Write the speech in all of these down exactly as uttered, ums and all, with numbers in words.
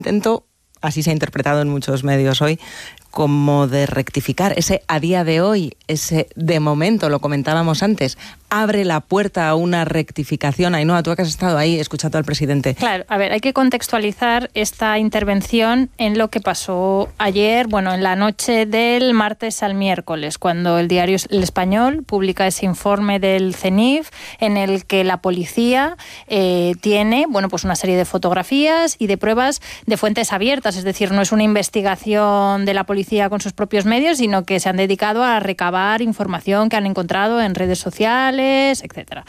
Intento, así se ha interpretado en muchos medios hoy, como de rectificar. Ese a día de hoy, ese de momento, lo comentábamos antes, abre la puerta a una rectificación. Ainhoa, tú que has estado ahí escuchando al presidente. Claro, a ver, hay que contextualizar esta intervención en lo que pasó ayer, bueno, en la noche del martes al miércoles, cuando el diario El Español publica ese informe del CENIF en el que la policía eh, tiene, bueno, pues una serie de fotografías y de pruebas de fuentes abiertas, es decir, no es una investigación de la policía con sus propios medios, sino que se han dedicado a recabar información que han encontrado en redes sociales, etcétera.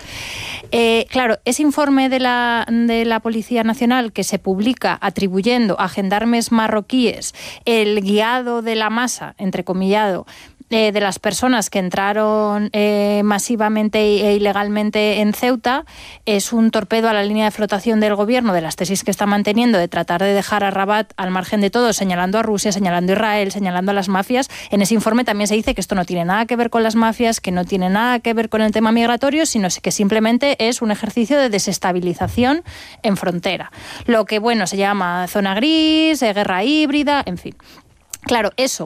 Eh, claro, ese informe de la, de la Policía Nacional que se publica atribuyendo a gendarmes marroquíes el guiado de la masa, entrecomillado, Eh, de las personas que entraron eh, masivamente e ilegalmente en Ceuta, es un torpedo a la línea de flotación del gobierno, de las tesis que está manteniendo de tratar de dejar a Rabat al margen de todo, señalando a Rusia, señalando a Israel, señalando a las mafias. En ese informe también se dice que esto no tiene nada que ver con las mafias, que no tiene nada que ver con el tema migratorio, sino que simplemente es un ejercicio de desestabilización en frontera. Lo que, bueno, se llama zona gris, eh, guerra híbrida, en fin. Claro, eso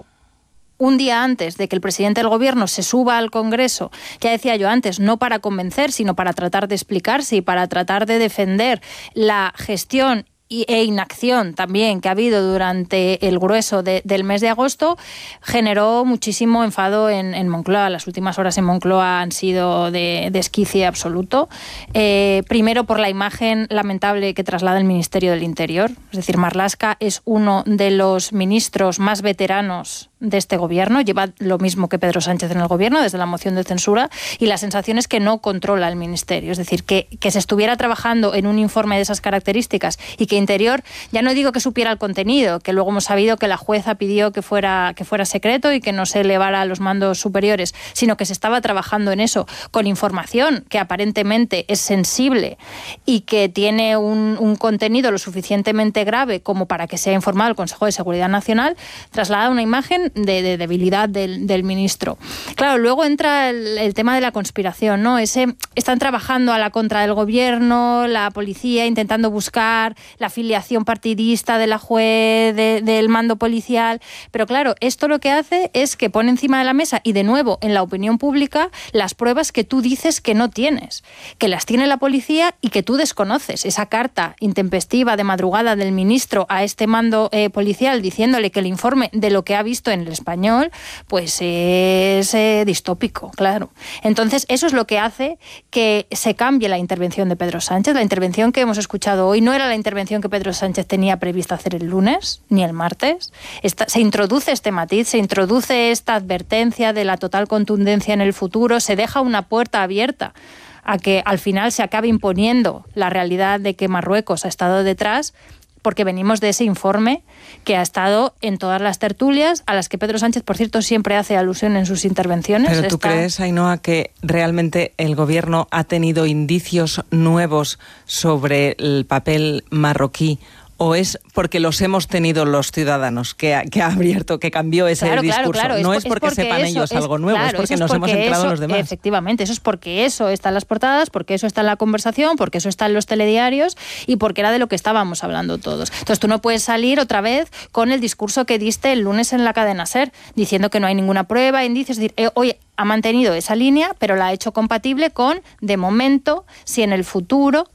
un día antes de que el presidente del gobierno se suba al Congreso, ya decía yo antes, no para convencer, sino para tratar de explicarse y para tratar de defender la gestión e inacción también que ha habido durante el grueso de, del mes de agosto, generó muchísimo enfado en, en Moncloa. Las últimas horas en Moncloa han sido de, de esquicie absoluto. Eh, primero por la imagen lamentable que traslada el Ministerio del Interior. Es decir, Marlaska es uno de los ministros más veteranos de este gobierno, lleva lo mismo que Pedro Sánchez en el gobierno desde la moción de censura, y la sensación es que no controla el ministerio, es decir, que, que se estuviera trabajando en un informe de esas características y que Interior, ya no digo que supiera el contenido, que luego hemos sabido que la jueza pidió que fuera, que fuera secreto y que no se elevara a los mandos superiores, sino que se estaba trabajando en eso con información que aparentemente es sensible y que tiene un, un contenido lo suficientemente grave como para que sea informado el Consejo de Seguridad Nacional, traslada una imagen De, de debilidad del, del ministro. Claro, luego entra el, el tema de la conspiración, ¿no? Ese, están trabajando a la contra del gobierno, la policía intentando buscar la afiliación partidista de la juez, de, del mando policial, pero claro, esto lo que hace es que pone encima de la mesa y de nuevo en la opinión pública las pruebas que tú dices que no tienes, que las tiene la policía y que tú desconoces. Esa carta intempestiva de madrugada del ministro a este mando eh, policial diciéndole que el informe de lo que ha visto en El Español, pues es eh, distópico, claro. Entonces, eso es lo que hace que se cambie la intervención de Pedro Sánchez. La intervención que hemos escuchado hoy no era la intervención que Pedro Sánchez tenía prevista hacer el lunes, ni el martes. Esta, se introduce este matiz, se introduce esta advertencia de la total contundencia en el futuro, se deja una puerta abierta a que al final se acabe imponiendo la realidad de que Marruecos ha estado detrás, porque venimos de ese informe que ha estado en todas las tertulias, a las que Pedro Sánchez, por cierto, siempre hace alusión en sus intervenciones. ¿Pero tú Está... crees, Ainhoa, que realmente el gobierno ha tenido indicios nuevos sobre el papel marroquí? ¿O es porque los hemos tenido los ciudadanos, que ha, que ha abierto, que cambió ese claro, discurso? Claro, claro. No es, es porque, es porque sepan ellos es, algo nuevo, claro, es porque es nos porque hemos enterado eso, los demás. Efectivamente, eso es porque eso está en las portadas, porque eso está en la conversación, porque eso está en los telediarios y porque era de lo que estábamos hablando todos. Entonces tú no puedes salir otra vez con el discurso que diste el lunes en la cadena SER, diciendo que no hay ninguna prueba, indicios, es decir, eh, oye, ha mantenido esa línea, pero la ha hecho compatible con, de momento, si en el futuro...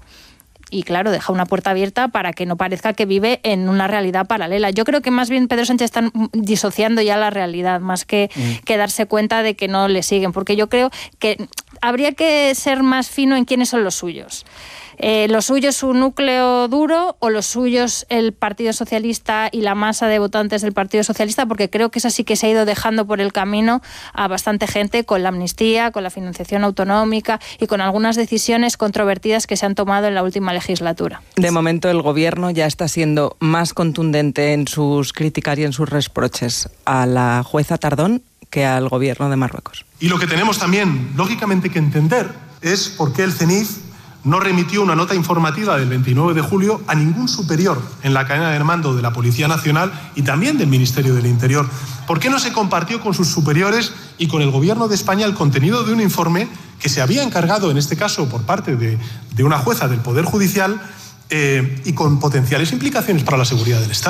Y claro, deja una puerta abierta para que no parezca que vive en una realidad paralela. Yo creo que más bien Pedro Sánchez está disociando ya la realidad, más que, mm. que darse cuenta de que no le siguen, porque yo creo que habría que ser más fino en quiénes son los suyos. Eh, ¿Lo suyo es un núcleo duro o lo suyo es el Partido Socialista y la masa de votantes del Partido Socialista? Porque creo que esa sí que se ha ido dejando por el camino a bastante gente con la amnistía, con la financiación autonómica y con algunas decisiones controvertidas que se han tomado en la última legislatura. De momento el gobierno ya está siendo más contundente en sus críticas y en sus reproches a la jueza Tardón que al gobierno de Marruecos. Y lo que tenemos también, lógicamente, que entender es por qué el CENIF no remitió una nota informativa del veintinueve de julio a ningún superior en la cadena de mando de la Policía Nacional y también del Ministerio del Interior. ¿Por qué no se compartió con sus superiores y con el Gobierno de España el contenido de un informe que se había encargado, en este caso por parte de, de una jueza del Poder Judicial, eh, y con potenciales implicaciones para la seguridad del Estado.